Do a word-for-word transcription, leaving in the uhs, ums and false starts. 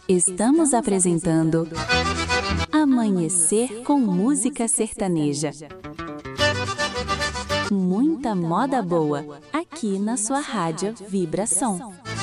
Estamos apresentando Amanhecer com Música Sertaneja. Muita moda boa aqui na sua rádio Vibração.